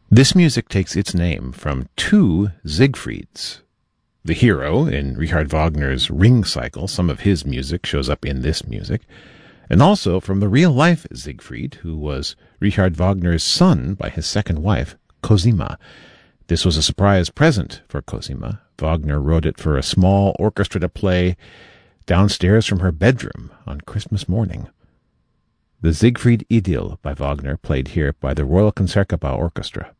This music takes its name from two Siegfrieds. The hero in Richard Wagner's Ring Cycle, some of his music shows up in this music, and also from the real-life Siegfried, who was Richard Wagner's son by his second wife, Cosima. This was a surprise present for Cosima. Wagner wrote it for a small orchestra to play downstairs from her bedroom on Christmas morning. The Siegfried Idyll by Wagner, played here by the Royal Concertgebouw Orchestra.